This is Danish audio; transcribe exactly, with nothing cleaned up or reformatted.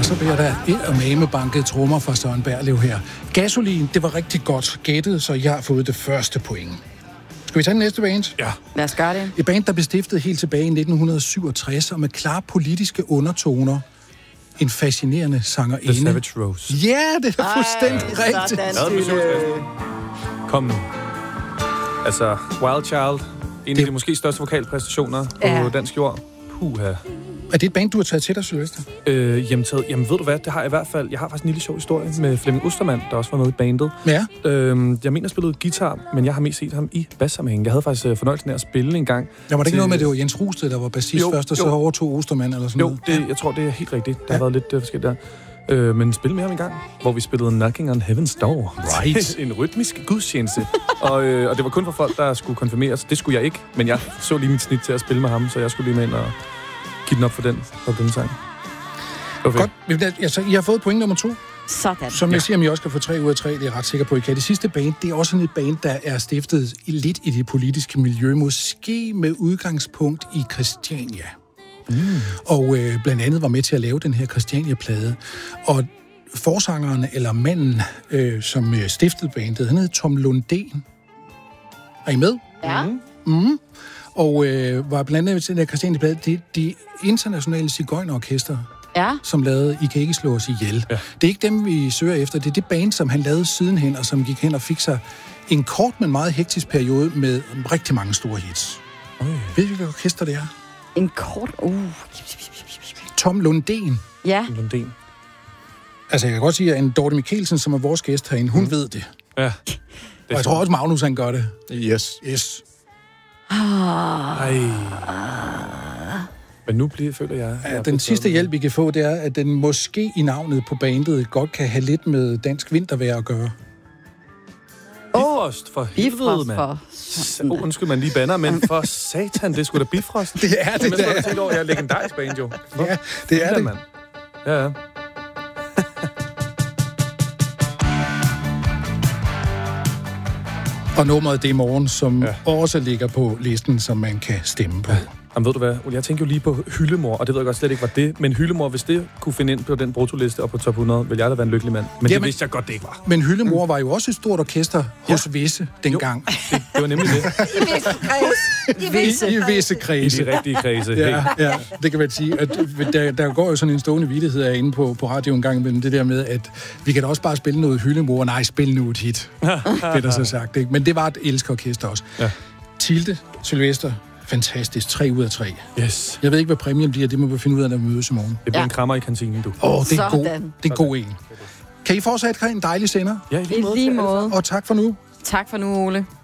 Og så bliver der et og mame banket trommer fra Søren Berlev her. Gasolin, det var rigtig godt gættet, så jeg har fået det første point. Skal vi tage den næste band? Ja. Lad os gøre det. Et band, der blev stiftet helt tilbage i nitten syvogtres, og med klare politiske undertoner. En fascinerende sangerinde. The Savage Rose. Ja, det er fuldstændig Ej, rigtigt. sådan, Stine. Kom nu. Altså, Wild Child. En Det- af de måske største vokalpræstationer på Ja. dansk jord. Puha. Er det et band, du har taget til dig, Sylvester? Øh, jamen, taget, jamen, ved du hvad? Det har jeg i hvert fald. Jeg har faktisk en lille sjov historie med Flemming Ostermann, der også var med i bandet. Ja. Øh, jeg mener, spillede guitar, men jeg har mest set ham i bassammenhæng. Jeg havde faktisk øh, fornøjelsen af at spille en gang. Der var det ikke til- noget med, det var Jens Rusted, der var bassist Jo, først, og jo. så overtog Ostermann eller sådan Jo, noget? det, jeg tror, det er helt rigtigt. Der Ja. har været lidt øh, forskelligt der. Øh, men spille med ham en gang, hvor vi spillede Knocking on Heaven's Door. Right. En rytmisk gudstjeneste. og, øh, og det var kun for folk, der skulle konfirmeres. Det skulle jeg ikke, men jeg så lige mit snit til at spille med ham, så jeg skulle lige med ind og give den op for den, for den sang. Okay. Godt. Altså, I har fået point nummer to. Sådan. Som Ja. jeg siger, om I også kan få tre ud af tre, det er jeg ret sikker på, I kan. Det sidste band, det er også sådan et band, der er stiftet i- lidt i det politiske miljø, måske med udgangspunkt i Christiania. Mm. Og øh, blandt andet var med til at lave den her Christiania-plade. Og forsangeren, eller manden, øh, som øh, stiftede bandet, han hed Tom Lundén. Er I med? Ja. Mm. Og øh, var blandt andet til den her Christiania-plade, det, det internationale sigøjnerorkester, Ja. som lavede I kan ikke slå os ihjel. Ja. Det er ikke dem, vi søger efter. Det er det band, som han lavede sidenhen, og som gik hen og fik sig en kort, men meget hektisk periode med rigtig mange store hits. Øj. Ved du, hvilket orkester det er? En kort... Uh. Tom Lundén. Ja. Lundén. Altså, jeg kan godt sige, at en Dorte Mikkelsen, som er vores gæst herinde, hun mm. ved det. Ja. Og jeg tror også, Magnus, han gør det. Yes. Yes. Ej. Men nu bliver, føler jeg... jeg Ja, er den fedt sidste glad. hjælp, vi kan få, det er, at den måske i navnet på bandet godt kan have lidt med dansk vintervejr at gøre. Bifrost, for helvede, Bifrost mand. for... S- oh, undskyld, man lige banner, men for satan, det skulle da Bifrost. Det er det, Jamen, jeg det er. tænkt over, jeg er legendarisk band, jo. For Ja, det er filan, det. mand. Ja, ja. Og nummeret det er i morgen, som Ja. ja. også ligger på listen, som man kan stemme på. Jamen, ved du hvad, Ole, jeg tænker jo lige på Hyllemor, og det ved jeg godt slet ikke var det, men Hyllemor, hvis det kunne finde ind på den brutoliste og på top hundrede, ville jeg da være en lykkelig mand. Men Jamen- det vidste jeg godt, det ikke var. Men Hyllemor var jo også et stort orkester hos Visse dengang. Det, det var nemlig det. Visse. I, I visse I kredse. de rigtige kredse. Ja, Hey. ja, det kan man sige. At der, der går jo sådan en stående vittighed herinde på, på radio en gang imellem, det der med, at vi kan da også bare spille noget Hyllemor. Nej, spil nu et hit. Det er der så sagt, ikke? Men det var et elskerorkester også. Ja. Tilde, Sylvester, fantastisk. Tre ud af tre. Yes. Jeg ved ikke, hvad præmien bliver. Det må vi finde ud af, når vi mødes i morgen. Det bliver Ja. en krammer i kantinen, du. Åh, oh, det er god. Sådan. Det er god en. Kan I fortsat have en dejlig sender? Ja, i I lige måde. Og tak for nu. Tak for nu, Ole.